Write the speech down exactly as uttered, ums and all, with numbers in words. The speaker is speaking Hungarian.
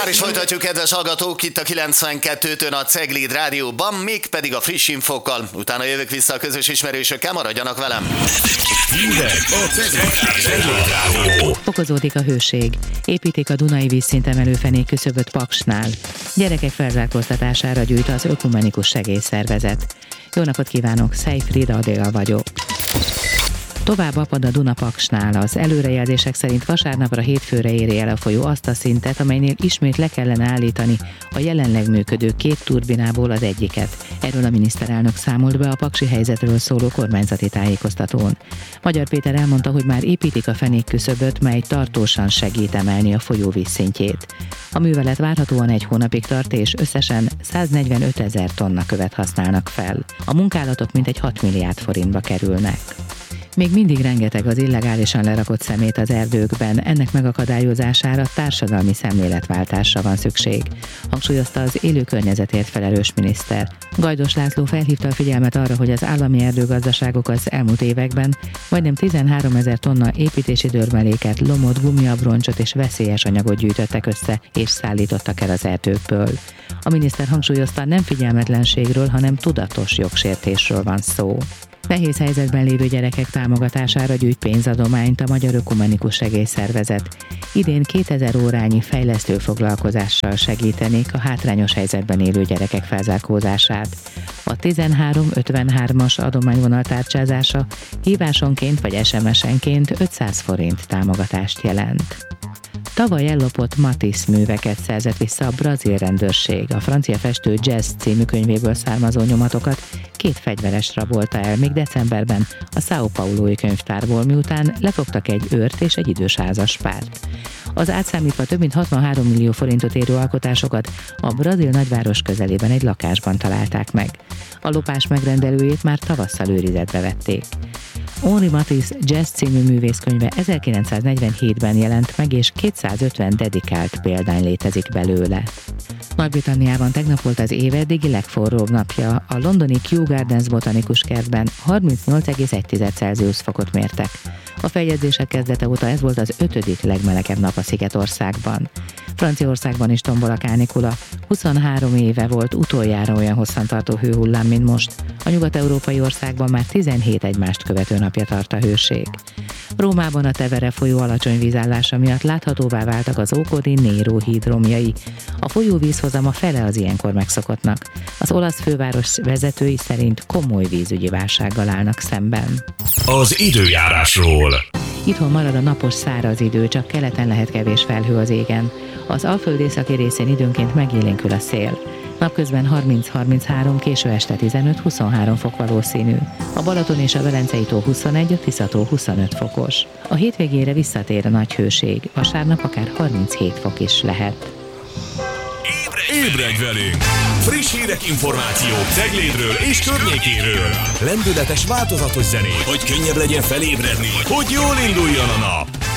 Már is folytatjuk, kedves hallgatók, itt a kilencvenkettőtön a Cegléd Rádióban, mégpedig a friss infókkal. Utána jövök vissza a közös ismerősökkel, maradjanak velem. Hírek a Cegléd Rádió. Fokozódik a hőség. Építik a Dunai vízszintemelő fenék küszöböt Paksnál. Gyerekek felzárkóztatására gyűjt az Ökumenikus Segélyszervezet. Jó napot kívánok, Szejfrida Adél vagyok. Tovább apad a Duna Paksnál. Az előrejelzések szerint vasárnapra hétfőre éri el a folyó azt a szintet, amelynél ismét le kellene állítani a jelenleg működő két turbinából az egyiket. Erről a miniszterelnök számolt be a paksi helyzetről szóló kormányzati tájékoztatón. Magyar Péter elmondta, hogy már építik a fenékküszöböt, mely tartósan segít emelni a folyó vízszintjét. A művelet várhatóan egy hónapig tart, és összesen száznegyvenötezer tonna követ használnak fel. A munkálatok mintegy hat milliárd forintba kerülnek. Még mindig rengeteg az illegálisan lerakott szemét az erdőkben, ennek megakadályozására társadalmi szemléletváltásra van szükség, hangsúlyozta az élő környezetért felelős miniszter. Gajdos László felhívta a figyelmet arra, hogy az állami erdőgazdaságok az elmúlt években majdnem tizenháromezer tonna építési dörmeléket, lomot, gumiabroncsot és veszélyes anyagot gyűjtöttek össze és szállítottak el az erdőkből. A miniszter hangsúlyozta, nem figyelmetlenségről, hanem tudatos jogsértésről van szó. Nehéz helyzetben lévő gyerekek támogatására gyűjt pénzadományt a Magyar Ökumenikus Segélyszervezet. Idén kétezer órányi fejlesztő foglalkozással segítenék a hátrányos helyzetben élő gyerekek felzárkózását. A tizenhárom ötvenhármas adományvonal tárcsázása hívásonként vagy es em es-enként ötszáz forint támogatást jelent. Tavaly ellopott Matisse műveket szerzett vissza a brazil rendőrség. A francia festő Jazz című könyvéből származó nyomatokat két fegyveres rabolta el még decemberben a São Paulói könyvtárból, miután lefogtak egy őrt és egy idős házaspárt. Az átszámítva több mint hatvanhárom millió forintot érő alkotásokat a brazil nagyváros közelében egy lakásban találták meg. A lopás megrendelőjét már tavasszal őrizetbe vették. Henri Matisse Jazz című művészkönyve ezerkilencszáznegyvenhétben jelent meg, és kétszázötven dedikált példány létezik belőle. Nagy-Britanniában tegnap volt az év eddigi legforróbb napja. A londoni Kew Gardens botanikus kertben harmincnyolc egész egy Celsius fokot mértek. A feljegyzések kezdete óta ez volt az ötödik legmelegebb nap a Szigetországban. Franciaországban is tombol a kánikula. huszonhárom éve volt utoljára olyan hosszantartó hőhullám, mint most. A nyugat-európai országban már tizenhét egymást követő napja tart a hőség. Rómában a Tevere folyó alacsony vízállása miatt láthatóvá váltak az ókori Nero híd romjai. A folyó vízhozama fele az ilyenkor megszokottnak. Az olasz főváros vezetői szerint komoly vízügyi válsággal állnak szemben. Az időjárásról. Itthon marad a napos száraz idő, csak keleten lehet kevés felhő az égen. Az Alföld északi részén időnként megélénkül a szél. Napközben harminc-harminchárom, késő este tizenöt-huszonhárom fok valószínű. A Balaton és a Velencei tó huszonegy, a Tisza-tó huszonöt fokos. A hétvégére visszatér a nagy hőség, vasárnap akár harminchét fok is lehet. Ébredj velünk! Friss hírek, információk Ceglédről és környékéről. Lendületes, változatos zenék, hogy könnyebb legyen felébredni, hogy jól induljon a nap.